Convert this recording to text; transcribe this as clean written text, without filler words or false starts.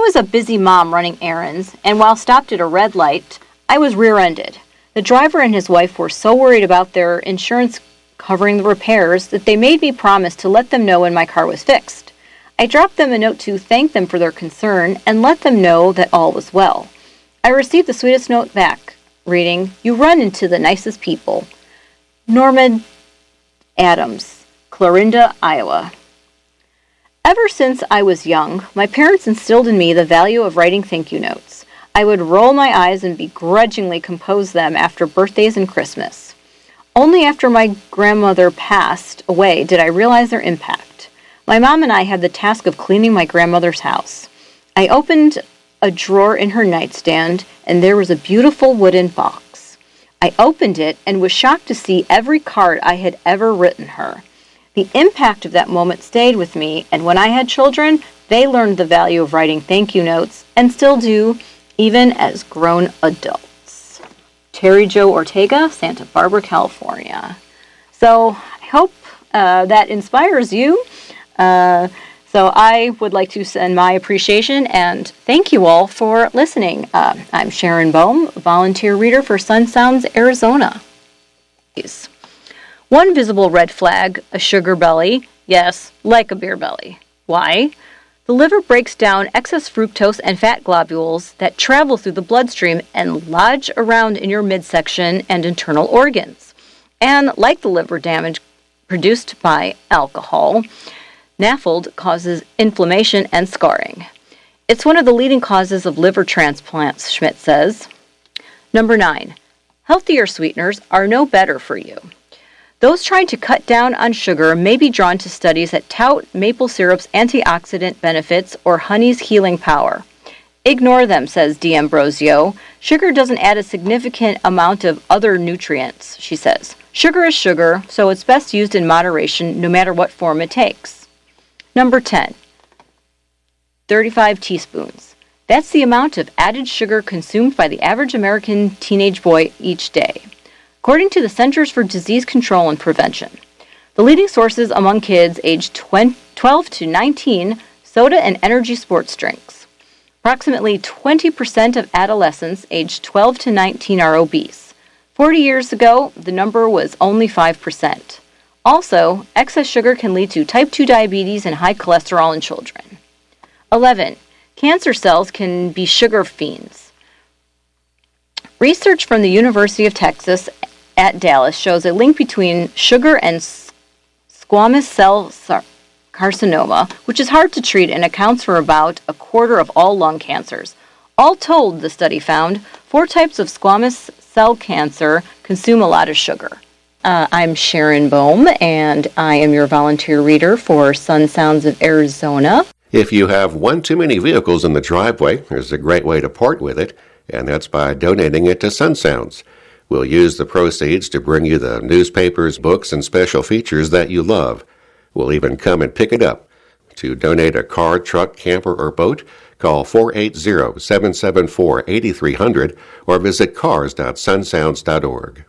was a busy mom running errands, and while stopped at a red light, I was rear-ended. The driver and his wife were so worried about their insurance covering the repairs that they made me promise to let them know when my car was fixed. I dropped them a note to thank them for their concern and let them know that all was well. I received the sweetest note back, reading, "You run into the nicest people. Norman Adams, Clarinda, Iowa." Ever since I was young, my parents instilled in me the value of writing thank you notes. I would roll my eyes and begrudgingly compose them after birthdays and Christmas. Only after my grandmother passed away did I realize their impact. My mom and I had the task of cleaning my grandmother's house. I opened a drawer in her nightstand, and there was a beautiful wooden box. I opened it and was shocked to see every card I had ever written her. The impact of that moment stayed with me, and when I had children, they learned the value of writing thank you notes, and still do, even as grown adults. Terry Jo Ortega, Santa Barbara, California. So I hope that inspires you. So I would like to send my appreciation and thank you all for listening. I'm Sharon Bohm, volunteer reader for Sun Sounds, Arizona. One visible red flag, a sugar belly. Yes, like a beer belly. Why? The liver breaks down excess fructose and fat globules that travel through the bloodstream and lodge around in your midsection and internal organs. And like the liver damage produced by alcohol, NAFLD causes inflammation and scarring. It's one of the leading causes of liver transplants, Schmidt says. Number 9. Healthier sweeteners are no better for you. Those trying to cut down on sugar may be drawn to studies that tout maple syrup's antioxidant benefits or honey's healing power. Ignore them, says D'Ambrosio. Sugar doesn't add a significant amount of other nutrients, she says. Sugar is sugar, so it's best used in moderation no matter what form it takes. Number 10. 35 teaspoons. That's the amount of added sugar consumed by the average American teenage boy each day, according to the Centers for Disease Control and Prevention. The leading sources among kids aged 12 to 19, soda and energy sports drinks. Approximately 20% of adolescents aged 12 to 19 are obese. 40 years ago, the number was only 5%. Also, excess sugar can lead to type 2 diabetes and high cholesterol in children. 11. Cancer cells can be sugar fiends. Research from the University of Texas at Dallas shows a link between sugar and squamous cell carcinoma, which is hard to treat and accounts for about a quarter of all lung cancers. All told, the study found, 4 types of squamous cell cancer consume a lot of sugar. I'm Sharon Bohm, and I am your volunteer reader for Sun Sounds of Arizona. If you have one too many vehicles in the driveway, there's a great way to part with it, and that's by donating it to Sun Sounds. We'll use the proceeds to bring you the newspapers, books, and special features that you love. We'll even come and pick it up. To donate a car, truck, camper, or boat, call 480-774-8300 or visit cars.sunsounds.org.